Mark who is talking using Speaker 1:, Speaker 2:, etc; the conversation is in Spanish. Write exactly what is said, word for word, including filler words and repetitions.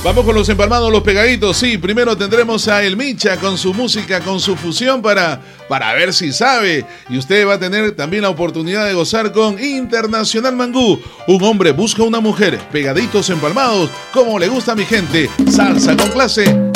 Speaker 1: Vamos con los empalmados, los pegaditos. Sí, primero tendremos a El Micha con su música, con su fusión para, para ver si sabe. Y usted va a tener también la oportunidad de gozar con Internacional Mangú. Un hombre busca una mujer. Pegaditos empalmados, como le gusta a mi gente. Salsa con clase.